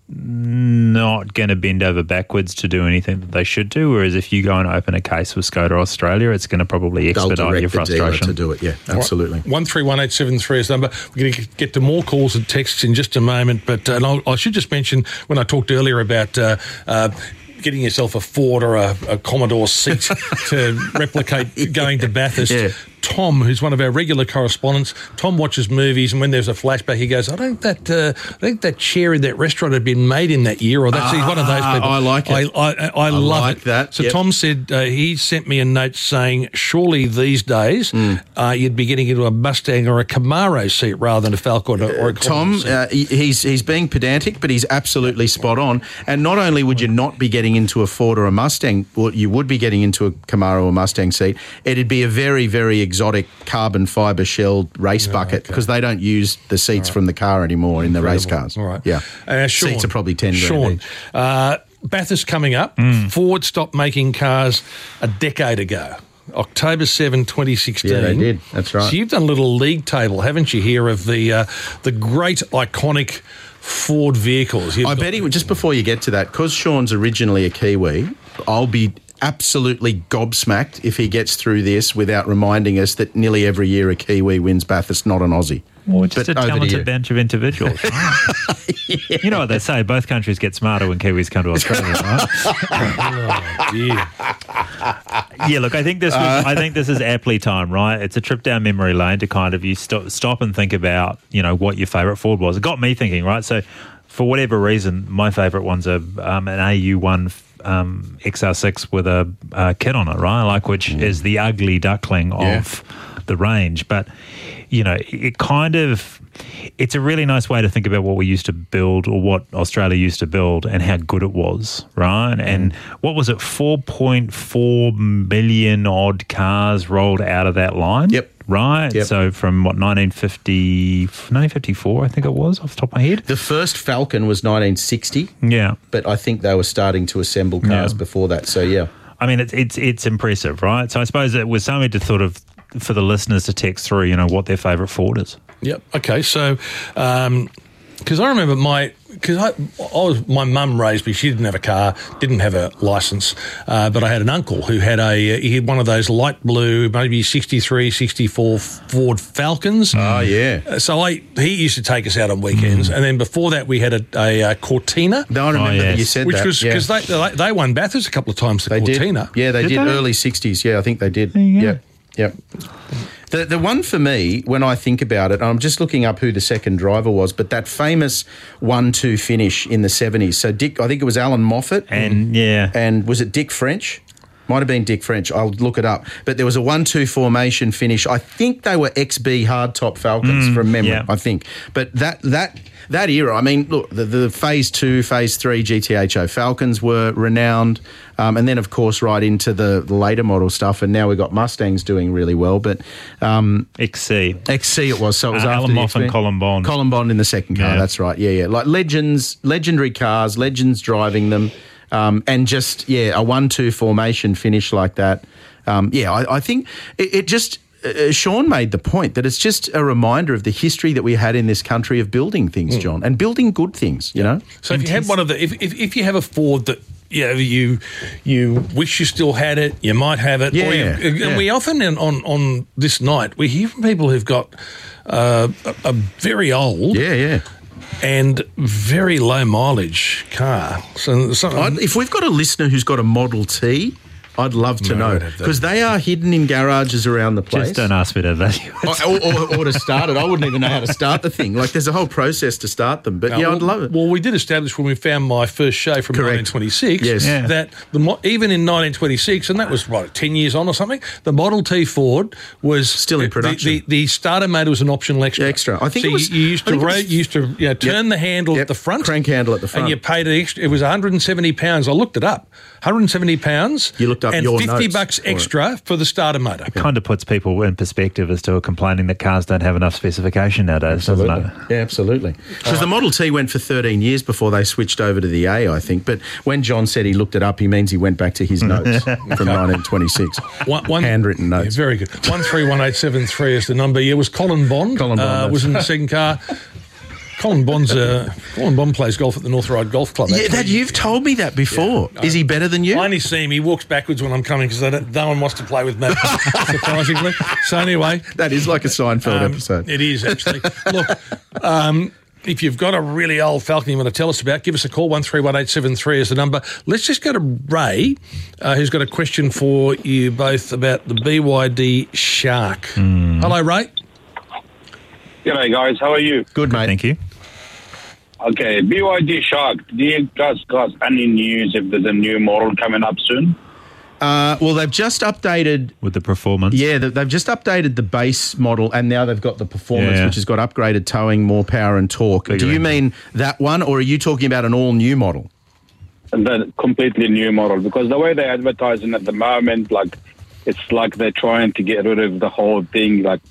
Speaker 25: not going to bend over backwards to do anything that they should do, whereas if you go and open a case with Skoda Australia, it's going to probably expedite
Speaker 14: They'll direct
Speaker 25: your
Speaker 14: the dealer
Speaker 25: frustration.
Speaker 14: to do it, yeah, absolutely.
Speaker 13: one three one eight seven three is the number. We're going to get to more calls and texts in just a moment, but uh, and I'll, I should just mention when I talked earlier about uh, uh, getting yourself a Ford or a, a Commodore seat to replicate going to Bathurst. Yeah. Tom, who's one of our regular correspondents, Tom watches movies, and when there's a flashback, he goes, "I think that uh, I think that chair in that restaurant had been made in that year," or that's ah, he's one of those people.
Speaker 14: I like it.
Speaker 13: I, I, I, I love
Speaker 14: like
Speaker 13: it.
Speaker 14: that.
Speaker 13: So
Speaker 14: yep.
Speaker 13: Tom said uh, he sent me a note saying, "Surely these days mm. uh, you'd be getting into a Mustang or a Camaro seat rather than a Falcon or, or a
Speaker 14: uh, Tom, uh, he's he's being pedantic, but he's absolutely spot on. And not only would you not be getting into a Ford or a Mustang, well, you would be getting into a Camaro or Mustang seat. It'd be a very, very exotic carbon fibre shelled race
Speaker 13: Yeah,
Speaker 14: bucket
Speaker 13: okay.
Speaker 14: because they don't use the seats
Speaker 13: Right.
Speaker 14: from the car anymore in the race
Speaker 13: Incredible.
Speaker 14: cars.
Speaker 13: All right.
Speaker 14: Yeah.
Speaker 13: Uh, Sean,
Speaker 14: Seats are probably ten grand
Speaker 13: Sean,
Speaker 14: each.
Speaker 13: uh, Bathurst coming up.
Speaker 14: Mm.
Speaker 13: Ford stopped making cars a decade ago. October seventh, twenty sixteen.
Speaker 14: Yeah, they did. That's right.
Speaker 13: So you've done a little league table, haven't you, here of the uh, the great iconic Ford vehicles. You've
Speaker 14: I
Speaker 13: got-
Speaker 14: bet he, just before you get to that, because Sean's originally a Kiwi, I'll be absolutely gobsmacked if he gets through this without reminding us that nearly every year a Kiwi wins Bathurst, not an Aussie.
Speaker 25: Well, just
Speaker 14: But
Speaker 25: a
Speaker 14: over to you.
Speaker 25: talented bunch of individuals. yeah. You know what they say, both countries get smarter when Kiwis come to Australia, right?
Speaker 13: oh, dear.
Speaker 25: Yeah, look, I think this was, uh, I think this is aptly timed, right? It's a trip down memory lane to kind of you stop, stop and think about, you know, what your favourite Ford was. It got me thinking, right? So for whatever reason, my favourite one's a um, an A U one um, X R six with a uh, kit on it, right? Like, which mm. is the ugly duckling
Speaker 14: Yeah.
Speaker 25: of the range. But, you know, it kind of, it's a really nice way to think about what we used to build or what Australia used to build and how good it was, right? Mm. And what was it, four point four million odd cars rolled out of that line?
Speaker 14: Yep.
Speaker 25: Right?
Speaker 14: Yep.
Speaker 25: So from what, nineteen fifty, nineteen fifty-four, I think it was, off the top of my head?
Speaker 14: The first Falcon was nineteen sixty.
Speaker 25: Yeah.
Speaker 14: But I think they were starting to assemble cars
Speaker 25: Yeah.
Speaker 14: before that, so yeah.
Speaker 25: I mean, it's it's it's impressive, right? So I suppose it was something to sort of, for the listeners to text through, you know, what their favourite Ford is.
Speaker 13: Yep. Okay. So, because I remember my, because I, I was, my mum raised me. She didn't have a car, didn't have a licence, uh, but I had an uncle who had a, he had one of those light blue, maybe sixty-three, sixty-four Ford Falcons.
Speaker 14: Oh, yeah.
Speaker 13: Uh, So I, he used to take us out on weekends,
Speaker 14: Mm.
Speaker 13: and then before that we had a, a, a Cortina.
Speaker 14: No, I remember
Speaker 25: Oh, yes.
Speaker 14: that you said
Speaker 13: Which
Speaker 14: that.
Speaker 13: was
Speaker 14: yeah.
Speaker 13: because they, they they won Bathurst a couple of times. The
Speaker 14: They
Speaker 13: Cortina.
Speaker 14: did. Yeah, they
Speaker 25: Did
Speaker 14: did.
Speaker 25: they?
Speaker 14: Early sixties. Yeah, I think they did.
Speaker 25: you go.
Speaker 14: Yep. Yep. The the one for me, when I think about it, I'm just looking up who the second driver was, but that famous one two finish in the seventies. So Dick, I think it was Alan Moffat.
Speaker 25: And, yeah.
Speaker 14: And was it Dick French? Might have been Dick French. I'll look it up. But there was a one two formation finish. I think they were X B hardtop Falcons
Speaker 25: Mm,
Speaker 14: from memory,
Speaker 25: yeah.
Speaker 14: I think. But that that that era, I mean, look, the, the phase two, phase three G T H O Falcons were renowned. Um, and then, of course, right into the, the later model stuff. And now we've got Mustangs doing really well. But um,
Speaker 25: X C.
Speaker 14: X C it was. So it was
Speaker 25: Uh,
Speaker 14: after
Speaker 25: Alan
Speaker 14: the
Speaker 25: Moffat and
Speaker 14: X B.
Speaker 25: Colin Bond.
Speaker 14: Colin Bond in the second car.
Speaker 25: Yeah.
Speaker 14: That's right. Yeah, yeah. Like legends, legendary cars, legends driving them. Um, and just, yeah, a one two formation finish like that. Um, yeah, I, I think it, it just... Uh, Sean made the point that it's just a reminder of the history that we had in this country of building things, John, and building good things, you know?
Speaker 13: So if you had one of the, if, if, if you have a Ford that, you know, you you wish you still had it, you might have it.
Speaker 14: Yeah,
Speaker 13: or you, and
Speaker 14: yeah.
Speaker 13: we often, in, on, on this night, we hear from people who've got uh, a, a very old
Speaker 14: Yeah, yeah.
Speaker 13: and very low mileage car. So, so
Speaker 14: I'd, if we've got a listener who's got a Model T, I'd love to
Speaker 13: No, I
Speaker 14: know,
Speaker 13: don't have that.
Speaker 14: because they are hidden in garages around the place.
Speaker 25: Just don't ask me to value
Speaker 14: or, or, or to start it. I wouldn't even know how to start the thing. Like, there's a whole process to start them. But
Speaker 13: Uh,
Speaker 14: yeah,
Speaker 13: well,
Speaker 14: I'd love it.
Speaker 13: Well, we did establish when we found my first show from
Speaker 14: Correct.
Speaker 13: nineteen twenty-six
Speaker 14: Yes.
Speaker 25: Yeah.
Speaker 13: that the mo- even in nineteen twenty-six, and that was, what, ten years on or something, the Model T Ford was...
Speaker 14: Still in
Speaker 13: the-
Speaker 14: production.
Speaker 13: The, the, the starter motor was an optional extra.
Speaker 14: Extra. I think
Speaker 13: so
Speaker 14: it was-
Speaker 13: you, you used
Speaker 14: I
Speaker 13: to,
Speaker 14: think it
Speaker 13: ro-
Speaker 14: was-
Speaker 13: you used to you know, turn the handle
Speaker 14: Yep.
Speaker 13: at the front.
Speaker 14: Crank handle at the front.
Speaker 13: And you paid an extra... It was one hundred seventy pounds. I looked it up. one hundred seventy pounds.
Speaker 14: You looked up
Speaker 13: and
Speaker 14: your
Speaker 13: fifty
Speaker 14: notes
Speaker 13: bucks
Speaker 14: for it.
Speaker 13: extra for the starter motor.
Speaker 25: It kind of puts people in perspective as to complaining that cars don't have enough specification nowadays, doesn't it?
Speaker 14: Yeah, absolutely. Because the Model T went for thirteen years before they switched over to the A, I think. But when John said he looked it up, he means he went back to his notes from nineteen twenty-six.
Speaker 13: One, one,
Speaker 14: Handwritten notes.
Speaker 13: Yeah, very good. One three one eight seven three is the number. Yeah, it was Colin Bond.
Speaker 14: Colin Bond,
Speaker 13: uh,
Speaker 14: that's
Speaker 13: was in the second car. Colin Bond's uh, Colin Bond plays golf at the North Ryde Golf Club.
Speaker 14: Yeah,
Speaker 13: actually.
Speaker 14: that you've told me that before.
Speaker 13: Yeah.
Speaker 14: Is he better than you?
Speaker 13: I only see him. He walks backwards when I'm coming because no one wants to play with me, surprisingly. So anyway.
Speaker 14: That is like a Seinfeld
Speaker 13: um,
Speaker 14: episode.
Speaker 13: It is, actually. Look, um, if you've got a really old Falcon you want to tell us about, give us a call. one three one eight seven three is the number. Let's just go to Ray, uh, who's got a question for you both about the B Y D Shark.
Speaker 25: Mm.
Speaker 13: Hello, Ray.
Speaker 2: G'day, guys. How are you?
Speaker 14: Good, mate.
Speaker 25: Thank you.
Speaker 2: Okay, B Y D Shark. Do you guys got any news if there's a new model coming up soon?
Speaker 14: Uh, well, they've just updated
Speaker 25: with the performance.
Speaker 14: Yeah, they- they've just updated the base model, and now they've got the performance,
Speaker 25: Yeah.
Speaker 14: which has got upgraded towing, more power, and torque.
Speaker 2: Bigger
Speaker 14: Do you
Speaker 2: engine.
Speaker 14: mean that one, or are you talking about an all-new model?
Speaker 2: The completely new model, because the way they're advertising at the moment, like it's like they're trying to get rid of the whole thing, like.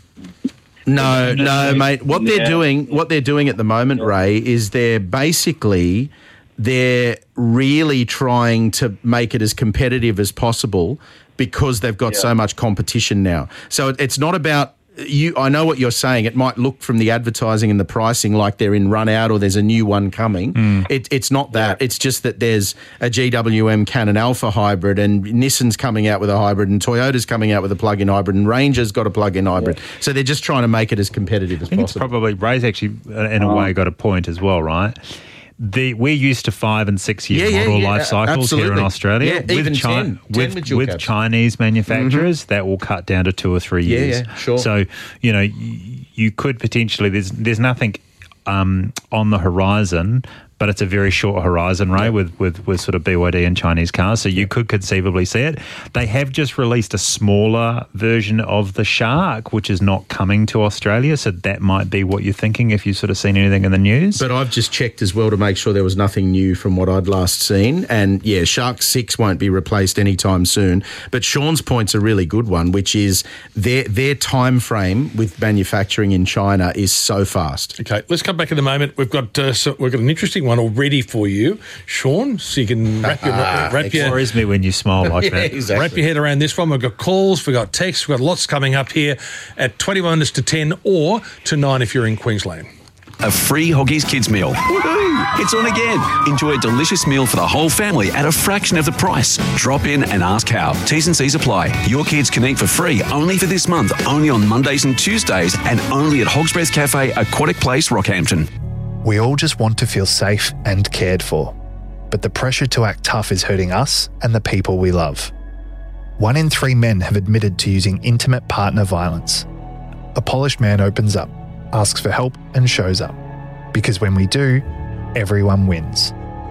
Speaker 14: No, no, mate. What they're
Speaker 2: Yeah.
Speaker 14: doing, what they're doing at the moment, Ray, is they're basically they're really trying to make it as competitive as possible because they've got
Speaker 2: Yeah.
Speaker 14: so much competition now. So it- it's not about you. I know what you're saying. It might look from the advertising and the pricing like they're in run out or there's a new one coming. It, it's not that. It's just that there's a G W M Canon Alpha hybrid and Nissan's coming out with a hybrid and Toyota's coming out with a plug-in hybrid and Ranger's got a plug-in hybrid. So they're just trying to make it as competitive as
Speaker 25: I think it's
Speaker 14: possible.
Speaker 25: probably Ray's actually uh, in a
Speaker 14: Oh.
Speaker 25: way got a point as well, right? The we're used to five and six year
Speaker 14: Yeah, yeah,
Speaker 25: model
Speaker 14: yeah,
Speaker 25: life
Speaker 14: a-
Speaker 25: cycles here in
Speaker 14: absolutely.
Speaker 25: Australia.
Speaker 14: Yeah, even
Speaker 25: Chi-
Speaker 14: ten. ten
Speaker 25: with,
Speaker 14: with dual
Speaker 25: with
Speaker 14: cabs.
Speaker 25: Chinese manufacturers, that will cut down to two or three
Speaker 14: Yeah,
Speaker 25: years.
Speaker 14: yeah, sure.
Speaker 25: So you know y- you could potentially there's there's nothing um, on the horizon. But it's a very short horizon, Ray, with, with, with sort of B Y D and Chinese cars. So you could conceivably see it. They have just released a smaller version of the Shark, which is not coming to Australia. So that might be what you're thinking if you've sort of seen anything in the news.
Speaker 14: But I've just checked as well to make sure there was nothing new from what I'd last seen. And yeah, Shark six won't be replaced anytime soon. But Sean's point's a really good one, which is their their time frame with manufacturing in China is so fast.
Speaker 13: Okay, let's come back in a moment. We've got uh, so we've got an interesting one already for you, Sean, so you can wrap your, wrap
Speaker 25: It
Speaker 13: your
Speaker 25: worries me when you smile like
Speaker 13: Yeah,
Speaker 25: that.
Speaker 13: exactly. Wrap your head around this one. We've got calls, we've got texts, we've got lots coming up here at twenty-one minutes to ten or to nine if you're in Queensland.
Speaker 6: A free Hoggies Kids meal. Woohoo! It's on again. Enjoy a delicious meal for the whole family at a fraction of the price. Drop in and ask how. T's and C's apply. Your kids can eat for free only for this month, only on Mondays and Tuesdays, and only at Hog's Breath Cafe, Aquatic Place, Rockhampton.
Speaker 7: We all just want to feel safe and cared for, but the pressure to act tough is hurting us and the people we love. One in three men have admitted to using intimate partner violence. A polished man opens up, asks for help and shows up. Because when we do, everyone wins.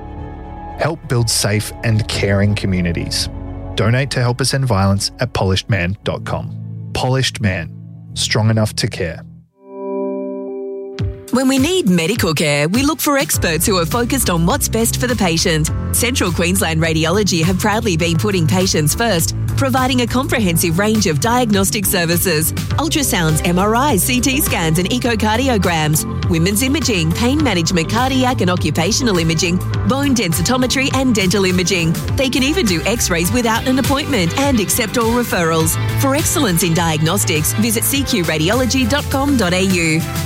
Speaker 7: Help build safe and caring communities. Donate to Help Us End Violence at polished man dot com. Polished Man. Strong enough to care.
Speaker 8: When we need medical care, we look for experts who are focused on what's best for the patient. Central Queensland Radiology have proudly been putting patients first, providing a comprehensive range of diagnostic services, ultrasounds, M R Is, C T scans and echocardiograms, women's imaging, pain management, cardiac and occupational imaging, bone densitometry and dental imaging. They can even do x-rays without an appointment and accept all referrals. For excellence in diagnostics, visit c q radiology dot com dot a u.